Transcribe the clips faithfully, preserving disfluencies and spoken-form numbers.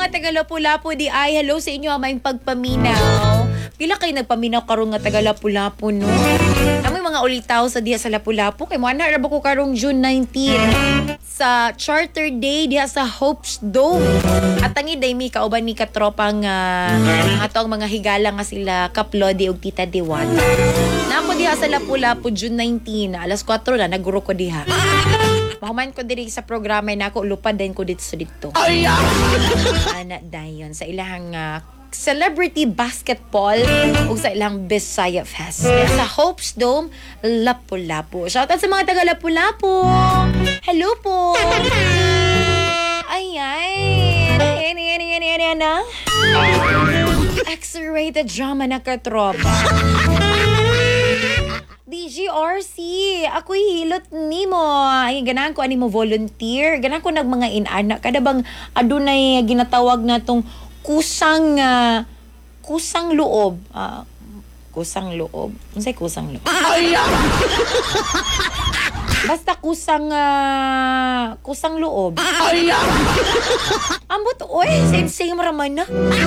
mga taga-Lapu-Lapu di ay hello sa inyo may pagpaminaw. Pila kay nagpaminaw karon nga taga-Lapu-Lapu no. Amoy mga ulitaw sa diha sa Lapu-Lapu kay mo ana ra ba ko karong June nineteenth sa Charter Day diha sa Hopes Dome. At tangi day mi kauban ni katropang uh, ato ang mga higala nga sila Kaplodi ug Tita Diwata. Na ako diha sa Lapu-Lapu June nineteenth alas kwatro na naguro ko diha. Mahuman ko diri sa programa na ako lupad din ko dito sa dito. Ana dayon sa ilahang uh, celebrity basketball ug sa ilang Bisaya Fest sa Hopes Dome, Lapu-Lapu. Shoutout sa mga taga Lapu-Lapu. Hello po. Ay ay. Ayan, ayan, ayan, ayan, ayan, na. X-rated drama na katropa. D G R C, ako'y hilot nimo. Ay, ganahan ko ani mo volunteer. Ganahan ko nag mga inana. Kada bang adunay ginatawag na tong kusang uh, kusang loob. Uh, kusang loob. Unsay kusang loob? Basta kusang uh, kusang loob. Ambot oy, same same raman na.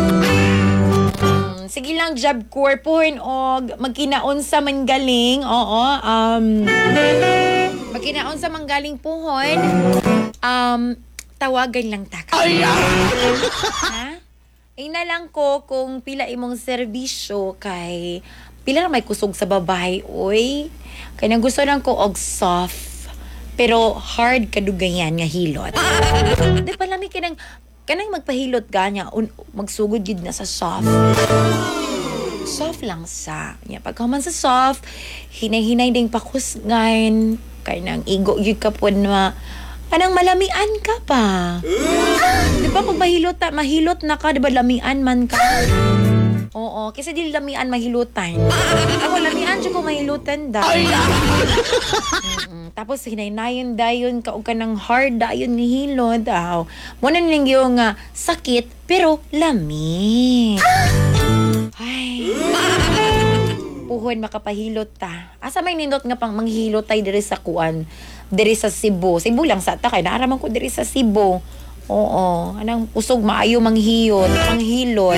Sige lang, job corps pohon og magkinaon sa manggaling. Oo, um magkinaon sa manggaling pohon. Um tawagan lang ta. Ha? Ina lang ko kung pila imong serbisyo kay pila na may kusog sa babae oy. Kay nang gusto lang ko og soft pero hard kadugayan nga hilot. Di pa lami kinang kanang magpahilot ganya un magsugod gid na sa soft. Soft lang sa. Ya pag human sa soft, hinay-hinay ding pakusgan kay nang igo gyud ka pud ma kanang malamian ka pa. Di ba pag mahilot ta, mahilot na ka, di ba lamian man ka? Oo, kasi di lamian mahilutan. Ako lamian jud ko mahilutan da. Mm-mm. Tapos hinaynayon dayon ka og kanang hard dayon ni hilod daw. Mo na ning yung uh, sakit pero lami. Ay. Puhon makapahilot ta. Asa may nindot nga pang manghilot tay diri sa kuan, diri sa Cebu. Cebu lang sa ta kay naaraman ko diri sa Cebu. Oo, anang usog maayo manghiyot, manghilot.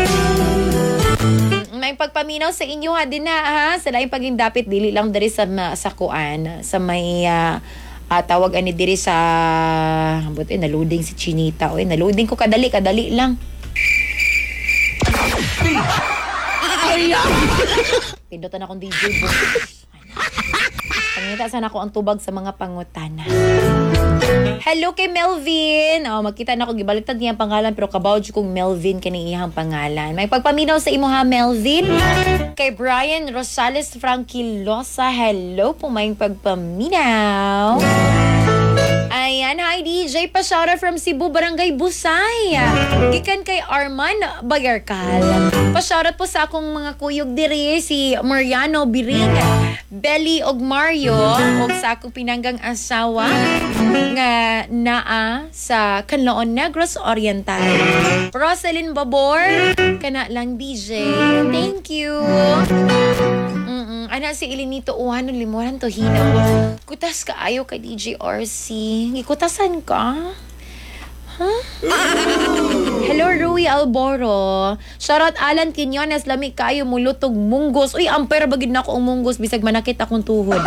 May pagpaminaw sa inyo ha din na ha. Sa laing pagindapit dili lang diri sa sa kuan, sa may uh, uh, tawag ani diri sa buti na loading si Chinita. Oy, na loading ko kadali kadali lang. Pindutan akong D J box. Pangita sana ako ang tubag sa mga pangutana. Hello kay Melvin. Oh, magkita na ako gibaliktad niya ang pangalan pero kabaw jud kong Melvin kani iyang pangalan. May pagpaminaw sa imo ha Melvin. Kay Brian Rosales Franquilosa. Hello po may pagpaminaw. Ayan, hi D J Pasara from Cebu, Barangay Busay. Gikan kay Arman Bagarkal. Pasara po sa akong mga kuyog diri si Mariano Biring, Belly og Mario og sa akong pinanggang asawa nga naa sa Canlaon Negros Oriental. Rosalyn Babor, kana lang D J. Thank you. Mm-mm. Ana si Elinito Uhanon Limuran to hino. Kutas ka ayo kay D J R C. Ngikutasan ka? Huh? Hello, Rui Alboro. Shoutout Alan Quinones, lami kayo mulutog munggos. Uy, ampere bagid na ako ang munggos bisag manakit akong tuhod.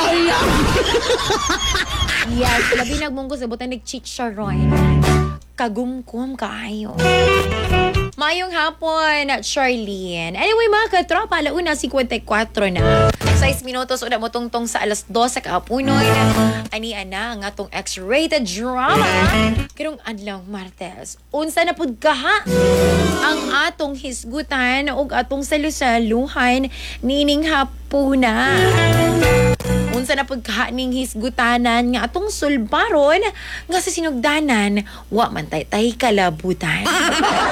Yes, labi nagmunggos abutan nag-chicharon. Kagumkum kaayo. Mayong hapon, Charlene. Anyway, mga katropa, alauna fifty-four na. six minutos una mo tungtong sa alas dos sa kahaponon. Ani ana nga tong X-rated drama. Karong adlaw Martes. Unsa na pud kaha ang atong hisgutan ug atong salusaluhan nining hapuna. Unsa na pud kaha ning hisgutanan nga atong sulbaron nga sa sinugdanan wa man tay tay kalabutan.